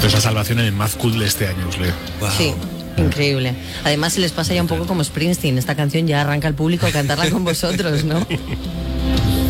Esto es la salvación en el Mad Cool de este año, os leo. Wow. Sí, increíble. Además, se les pasa ya un poco como Springsteen. Esta canción ya arranca al público a cantarla con vosotros, ¿no?